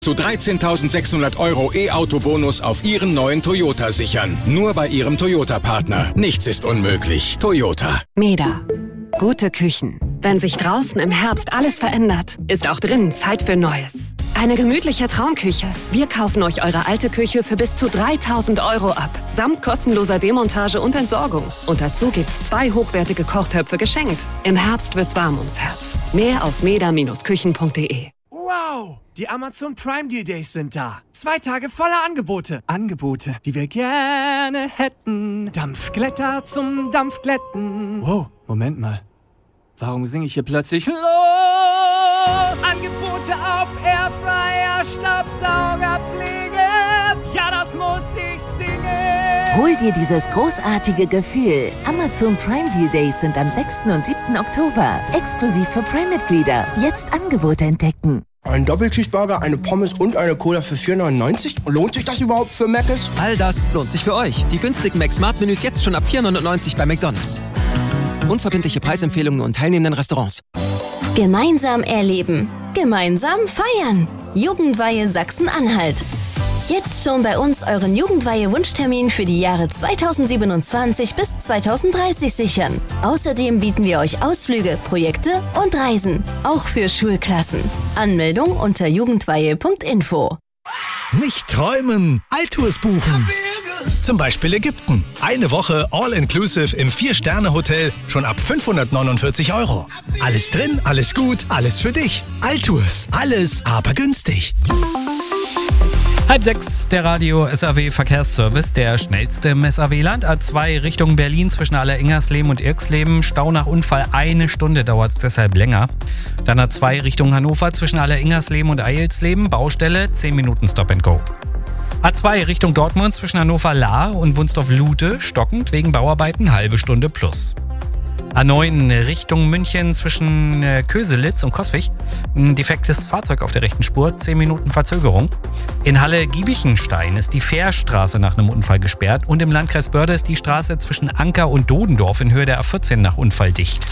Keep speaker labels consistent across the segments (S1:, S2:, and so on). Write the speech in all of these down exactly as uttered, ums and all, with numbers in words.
S1: zu dreizehntausendsechshundert Euro E-Auto-Bonus auf Ihren neuen Toyota sichern. Nur bei Ihrem Toyota-Partner. Nichts ist unmöglich. Toyota.
S2: Meda. Gute Küchen. Wenn sich draußen im Herbst alles verändert, ist auch drinnen Zeit für Neues. Eine gemütliche Traumküche. Wir kaufen euch eure alte Küche für bis zu dreitausend Euro ab. Samt kostenloser Demontage und Entsorgung. Und dazu gibt's zwei hochwertige Kochtöpfe geschenkt. Im Herbst wird's warm ums Herz. Mehr auf meda Bindestrich küchen punkt de.
S3: Wow! Die Amazon Prime Deal Days sind da. Zwei Tage voller Angebote. Angebote, die wir gerne hätten. Dampfglätter zum Dampfglätten. Wow, Moment mal. Warum singe ich hier plötzlich los? Angebote auf Airfryer, Staubsaugerpflege. Ja, das muss ich singen.
S4: Hol dir dieses großartige Gefühl. Amazon Prime Deal Days sind am sechsten und siebten Oktober. Exklusiv für Prime-Mitglieder. Jetzt Angebote entdecken.
S5: Ein Doppelcheeseburger, eine Pommes und eine Cola für vier neunundneunzig? Lohnt sich das überhaupt für Mc's?
S6: All das lohnt sich für euch. Die günstigen Mac-Smart-Menüs jetzt schon ab vier neunundneunzig bei McDonald's. Unverbindliche Preisempfehlungen und teilnehmenden Restaurants.
S7: Gemeinsam erleben. Gemeinsam feiern. Jugendweihe Sachsen-Anhalt. Jetzt schon bei uns euren Jugendweihe-Wunschtermin für die Jahre zweitausendsiebenundzwanzig bis zweitausenddreißig sichern. Außerdem bieten wir euch Ausflüge, Projekte und Reisen. Auch für Schulklassen. Anmeldung unter jugendweihe punkt info.
S8: Nicht träumen, Alltours buchen. Zum Beispiel Ägypten. Eine Woche All-Inclusive im vier-Sterne-Hotel schon ab fünfhundertneunundvierzig Euro. Alles drin, alles gut, alles für dich. Alltours, alles aber günstig.
S9: Halb sechs, der Radio S A W Verkehrsservice, der schnellste im S A W-Land. A zwei Richtung Berlin zwischen Allersingersleben und Irksleben. Stau nach Unfall, eine Stunde dauert es deshalb länger. Dann A zwei Richtung Hannover zwischen Allersingersleben und Eilsleben. Baustelle, zehn Minuten Stop and Go. A zwei Richtung Dortmund zwischen Hannover-Lahr und Wunstorf-Lute, stockend wegen Bauarbeiten, halbe Stunde plus. A neun Richtung München zwischen Köselitz und Coswig. Ein defektes Fahrzeug auf der rechten Spur, zehn Minuten Verzögerung. In Halle-Giebichenstein ist die Fährstraße nach einem Unfall gesperrt. Und im Landkreis Börde ist die Straße zwischen Anker und Dodendorf in Höhe der A vierzehn nach Unfall dicht.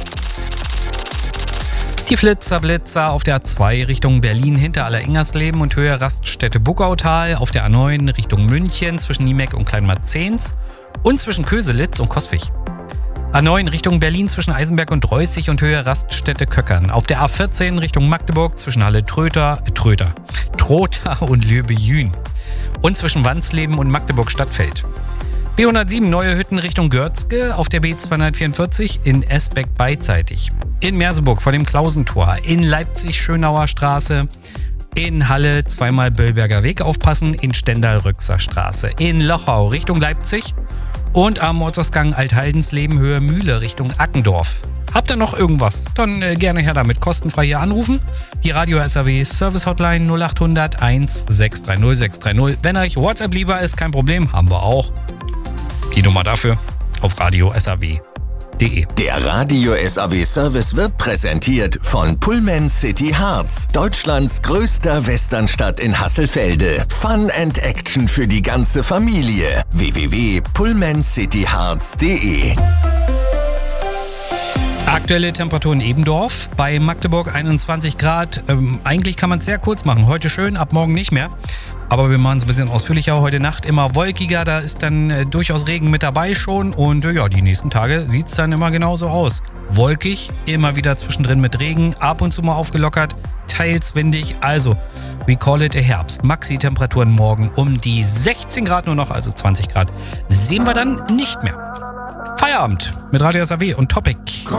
S9: Die Flitzer-Blitzer auf der A zwei Richtung Berlin hinter Allersingersleben und Höhe Raststätte Buckautal. Auf der A neun Richtung München zwischen Niemeck und Kleinmarzehns. Und zwischen Köselitz und Coswig. A neun Richtung Berlin zwischen Eisenberg und Reußig und Höhe Raststätte Köckern. Auf der A vierzehn Richtung Magdeburg zwischen Halle Tröter, äh, Tröter, Trotha und Löbejün. Und zwischen Wansleben und Magdeburg Stadtfeld. B hundertsieben Neue Hütten Richtung Görzge auf der B zweihundertvierundvierzig in Esbeck beidseitig. In Merseburg vor dem Klausentor. In Leipzig Schönauer Straße. In Halle zweimal Böllberger Weg aufpassen. In Stendal-Röxer Straße. In Lochau Richtung Leipzig. Und am Ortsausgang Althaldensleben Höhe Mühle Richtung Ackendorf. Habt ihr noch irgendwas? Dann äh, gerne her damit. Kostenfrei hier anrufen. Die Radio S A W Service Hotline null acht hundert eins sechs drei null sechs drei null. Wenn euch WhatsApp lieber ist, kein Problem, haben wir auch. Die Nummer dafür auf radio S A W punkt de.
S10: Der Radio S A W Service wird präsentiert von Pullman City Harz, Deutschlands größter Westernstadt in Hasselfelde. Fun and Action für die ganze Familie. w w w punkt pullman city harz punkt de.
S9: Aktuelle Temperatur in Ebendorf, bei Magdeburg einundzwanzig Grad. Ähm, eigentlich kann man es sehr kurz machen. Heute schön, ab morgen nicht mehr. Aber wir machen es ein bisschen ausführlicher. Heute Nacht immer wolkiger, da ist dann äh, durchaus Regen mit dabei schon. Und äh, ja, die nächsten Tage sieht es dann immer genauso aus. Wolkig, immer wieder zwischendrin mit Regen, ab und zu mal aufgelockert, teils windig. Also, we call it a Herbst. Maxi-Temperaturen morgen um die sechzehn Grad nur noch, also zwanzig Grad. Sehen wir dann nicht mehr. Feierabend mit Radio S A W und Topic.